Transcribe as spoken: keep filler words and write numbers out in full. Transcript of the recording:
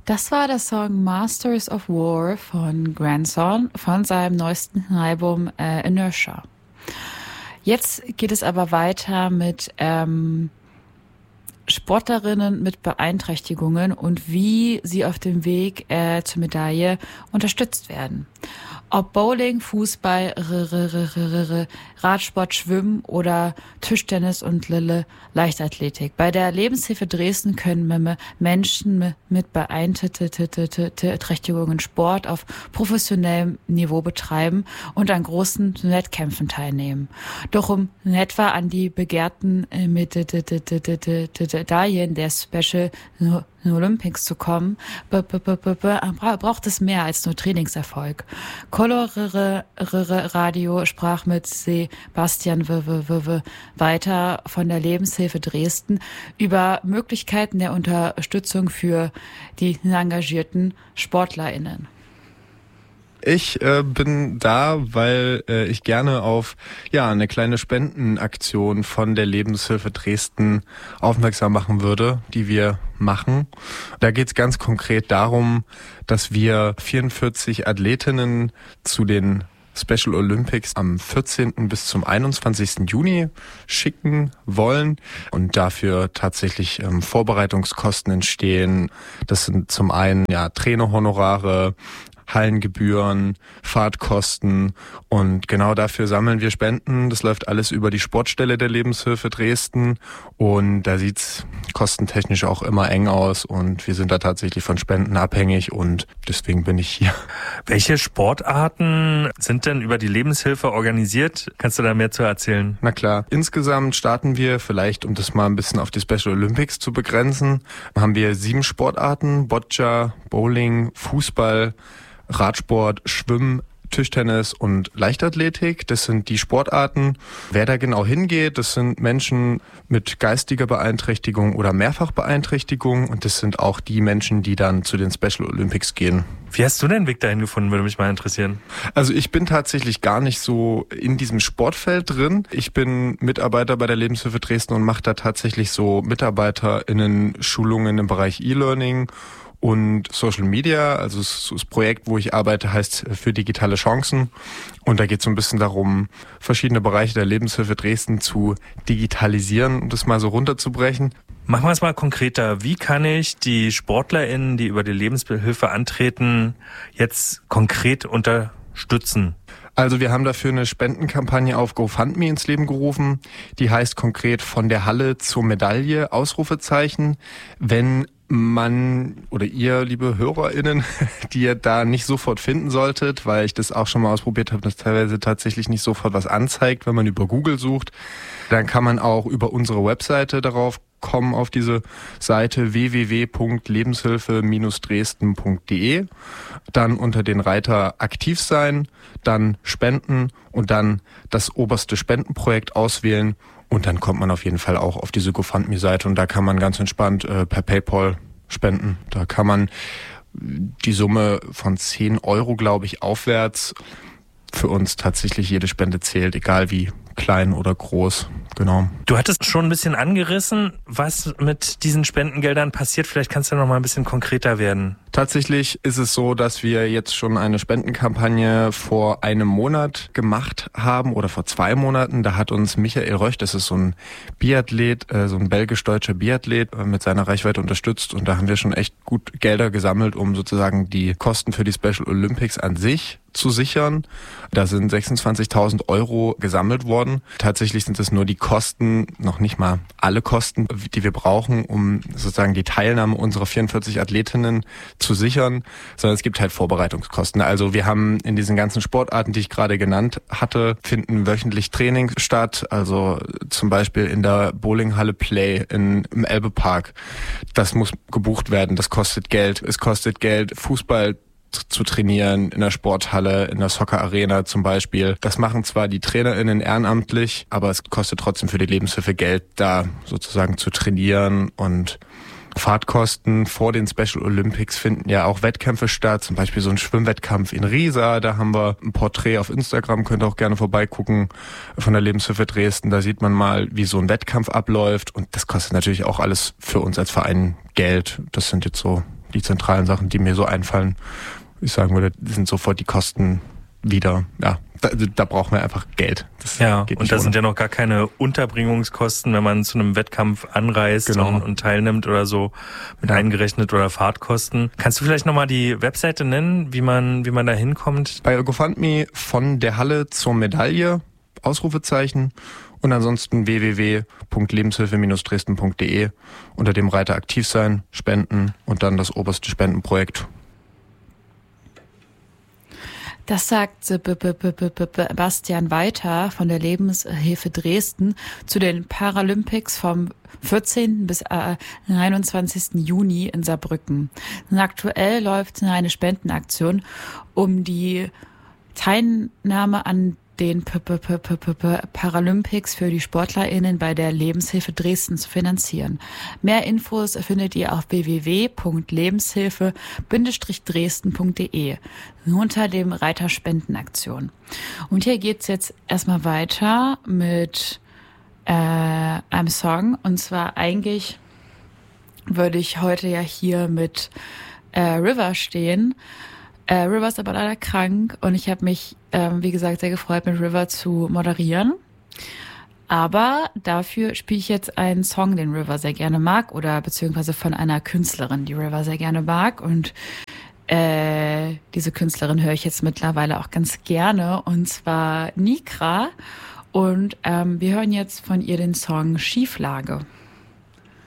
Das war der Song Masters of War von Grandson von seinem neuesten Album äh, Inertia. Jetzt geht es aber weiter mit ähm, Sportlerinnen mit Beeinträchtigungen und wie sie auf dem Weg äh, zur Medaille unterstützt werden. Ob Bowling, Fußball, r, r, r, r, r, Radsport, Schwimmen oder Tischtennis und Lille Leichtathletik. Bei der Lebenshilfe Dresden können Menschen mit Beeinträchtigungen Sport auf professionellem Niveau betreiben und an großen Wettkämpfen teilnehmen. Doch um in etwa an die begehrten Medaillen der Special Olympics zu kommen, braucht es mehr als nur Trainingserfolg. Color Radio sprach mit Sebastian W W W weiter von der Lebenshilfe Dresden über Möglichkeiten der Unterstützung für die engagierten SportlerInnen. Ich äh, bin da, weil äh, ich gerne auf ja eine kleine Spendenaktion von der Lebenshilfe Dresden aufmerksam machen würde, die wir machen. Da geht es ganz konkret darum, dass wir vierundvierzig Athletinnen zu den Special Olympics am vierzehnten bis zum einundzwanzigsten Juni schicken wollen und dafür tatsächlich ähm, Vorbereitungskosten entstehen. Das sind zum einen ja Trainerhonorare, Hallengebühren, Fahrtkosten und genau dafür sammeln wir Spenden. Das läuft alles über die Sportstelle der Lebenshilfe Dresden und da sieht's kostentechnisch auch immer eng aus und wir sind da tatsächlich von Spenden abhängig und deswegen bin ich hier. Welche Sportarten sind denn über die Lebenshilfe organisiert? Kannst du da mehr zu erzählen? Na klar. Insgesamt starten wir, vielleicht um das mal ein bisschen auf die Special Olympics zu begrenzen, haben wir sieben Sportarten: Boccia, Bowling, Fußball, Radsport, Schwimmen, Tischtennis und Leichtathletik. Das sind die Sportarten. Wer da genau hingeht, das sind Menschen mit geistiger Beeinträchtigung oder Mehrfachbeeinträchtigung und das sind auch die Menschen, die dann zu den Special Olympics gehen. Wie hast du den Weg dahin gefunden, würde mich mal interessieren. Also ich bin tatsächlich gar nicht so in diesem Sportfeld drin. Ich bin Mitarbeiter bei der Lebenshilfe Dresden und mache da tatsächlich so MitarbeiterInnen-Schulungen im Bereich E-Learning und Social Media. Also das Projekt, wo ich arbeite, heißt für digitale Chancen. Und da geht es so ein bisschen darum, verschiedene Bereiche der Lebenshilfe Dresden zu digitalisieren, um das mal so runterzubrechen. Machen wir es mal konkreter. Wie kann ich die SportlerInnen, die über die Lebenshilfe antreten, jetzt konkret unterstützen? Also wir haben dafür eine Spendenkampagne auf GoFundMe ins Leben gerufen. Die heißt konkret von der Halle zur Medaille, Ausrufezeichen. Wenn man oder ihr, liebe HörerInnen, die ihr da nicht sofort finden solltet, weil ich das auch schon mal ausprobiert habe, dass teilweise tatsächlich nicht sofort was anzeigt, wenn man über Google sucht, dann kann man auch über unsere Webseite darauf kommen, auf diese Seite w w w punkt lebenshilfe Dresden punkt d e, dann unter den Reiter aktiv sein, dann spenden und dann das oberste Spendenprojekt auswählen. Und dann kommt man auf jeden Fall auch auf diese GoFundMe-Seite und da kann man ganz entspannt äh, per PayPal spenden. Da kann man die Summe von zehn Euro, glaube ich, aufwärts. Für uns tatsächlich jede Spende zählt, egal wie klein oder groß. Genau. Du hattest schon ein bisschen angerissen, was mit diesen Spendengeldern passiert. Vielleicht kannst du noch mal ein bisschen konkreter werden. Tatsächlich ist es so, dass wir jetzt schon eine Spendenkampagne vor einem Monat gemacht haben oder vor zwei Monaten. Da hat uns Michael Röch, das ist so ein Biathlet, äh, so ein belgisch-deutscher Biathlet, äh, mit seiner Reichweite unterstützt. Und da haben wir schon echt gut Gelder gesammelt, um sozusagen die Kosten für die Special Olympics an sich zu sichern. Da sind sechsundzwanzigtausend Euro gesammelt worden. Tatsächlich sind es nur die Kosten, noch nicht mal alle Kosten, die wir brauchen, um sozusagen die Teilnahme unserer vierundvierzig Athletinnen zu sichern, sondern es gibt halt Vorbereitungskosten. Also wir haben in diesen ganzen Sportarten, die ich gerade genannt hatte, finden wöchentlich Trainings statt. Also zum Beispiel in der Bowlinghalle Play in, im Elbe-Park. Das muss gebucht werden, das kostet Geld. Es kostet Geld, Fußball zu trainieren in der Sporthalle, in der Soccer-Arena zum Beispiel. Das machen zwar die TrainerInnen ehrenamtlich, aber es kostet trotzdem für die Lebenshilfe Geld, da sozusagen zu trainieren. Und Fahrtkosten vor den Special Olympics finden ja auch Wettkämpfe statt, zum Beispiel so ein Schwimmwettkampf in Riesa. Da haben wir ein Porträt auf Instagram, könnt ihr auch gerne vorbeigucken, von der Lebenshilfe Dresden. Da sieht man mal, wie so ein Wettkampf abläuft und das kostet natürlich auch alles für uns als Verein Geld. Das sind jetzt so die zentralen Sachen, die mir so einfallen. Ich sagen würde, sind sofort die Kosten wieder, ja, da, da brauchen wir einfach Geld. Das ja, und da ohne. Sind ja noch gar keine Unterbringungskosten, wenn man zu einem Wettkampf anreist genau. und, und teilnimmt oder so mit ja. eingerechnet oder Fahrtkosten. Kannst du vielleicht nochmal die Webseite nennen, wie man, wie man da hinkommt? Bei GoFundMe von der Halle zur Medaille, Ausrufezeichen, und ansonsten w w w punkt lebenshilfe Bindestrich dresden punkt d e unter dem Reiter aktiv sein, spenden und dann das oberste Spendenprojekt. Das sagt Sebastian Weiter von der Lebenshilfe Dresden zu den Paralympics vom vierzehnten bis einundzwanzigsten Juni in Saarbrücken. Aktuell läuft eine Spendenaktion, um die Teilnahme an den Paralympics für die SportlerInnen bei der Lebenshilfe Dresden zu finanzieren. Mehr Infos findet ihr auf w w w punkt lebenshilfe Bindestrich dresden punkt d e unter dem Reiter Spendenaktion. Und hier geht's jetzt erstmal weiter mit äh, einem Song. Und zwar eigentlich würde ich heute ja hier mit äh, River stehen. Äh, River ist aber leider krank und ich habe mich, ähm, wie gesagt, sehr gefreut, mit River zu moderieren. Aber dafür spiele ich jetzt einen Song, den River sehr gerne mag, oder beziehungsweise von einer Künstlerin, die River sehr gerne mag. Und äh, diese Künstlerin höre ich jetzt mittlerweile auch ganz gerne, und zwar Nikra. Und ähm, wir hören jetzt von ihr den Song Schieflage.